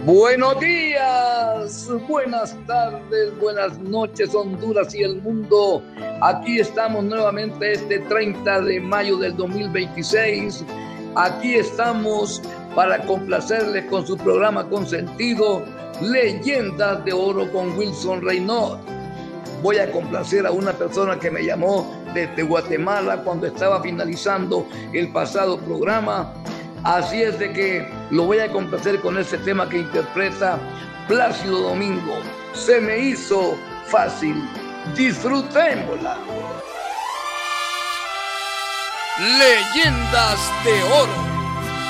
Buenos días, buenas tardes, buenas noches, Honduras y el mundo. Aquí estamos nuevamente este 30 de mayo del 2026. Aquí estamos para complacerles con su programa consentido, Leyendas de Oro con Wilson Reynolds. Voy a complacer a una persona que me llamó desde Guatemala cuando estaba finalizando el pasado programa. Así es de que lo voy a complacer con ese tema que interpreta Plácido Domingo. Se me hizo fácil. Disfrutémosla. Leyendas de Oro.